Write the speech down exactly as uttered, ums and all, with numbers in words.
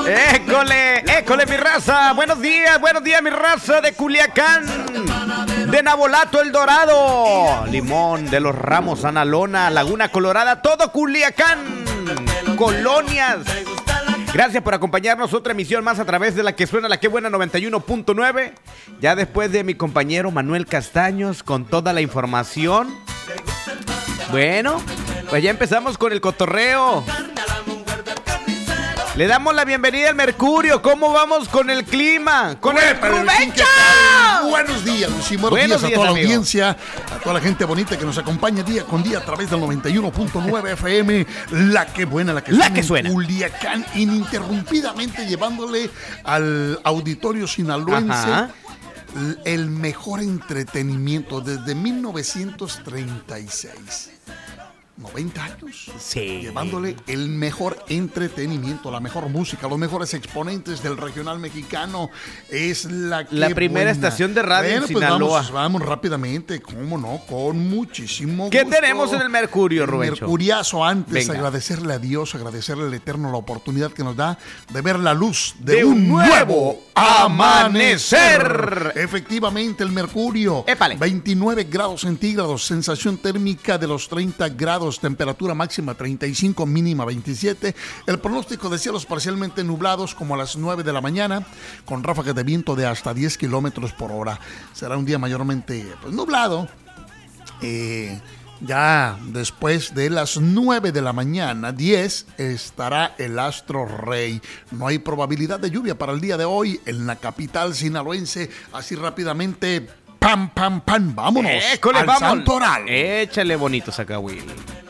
École, école mi raza. Buenos días, buenos días mi raza de Culiacán, de Navolato El Dorado, Limón, de los Ramos, Analona, Laguna Colorada, todo Culiacán, colonias. Gracias por acompañarnos, otra emisión más a través de la que suena la que buena noventa y uno punto nueve. Ya después de mi compañero Manuel Castaños con toda la información. Bueno, pues ya empezamos con el cotorreo. Le damos la bienvenida al Mercurio. ¿Cómo vamos con el clima? ¡Con el Rubencho! Buenos días, muchísimos Buenos días a días, toda la amigo. audiencia, a toda la gente bonita que nos acompaña día con día a través del noventa y uno punto nueve F M. La que buena, la que La suena. que en suena. Culiacán, ininterrumpidamente llevándole al auditorio sinaloense Ajá. l- el mejor entretenimiento desde mil novecientos treinta y seis. noventa años. Sí. Llevándole el mejor entretenimiento, la mejor música, los mejores exponentes del regional mexicano. Es la que La primera buena. estación de radio en Bueno, pues Sinaloa. Vamos, vamos rápidamente, cómo no, con muchísimo ¿Qué gusto. tenemos en el Mercurio, El Rubencho? Mercuriazo, antes Venga. agradecerle a Dios, agradecerle al Eterno la oportunidad que nos da de ver la luz de, De un un nuevo nuevo amanecer. amanecer. Efectivamente, el Mercurio, Épale. veintinueve grados centígrados, sensación térmica de los treinta grados, temperatura máxima treinta y cinco, mínima veintisiete. El pronóstico de cielos parcialmente nublados como a las nueve de la mañana, con ráfagas de viento de hasta diez kilómetros por hora. Será un día mayormente pues, nublado. Eh, ya después de las nueve de la mañana, diez, estará el astro rey. No hay probabilidad de lluvia para el día de hoy en la capital sinaloense. Así rápidamente, pam, pam, pam, vámonos École, al vamos. santoral. Échale bonito, Zacahuil.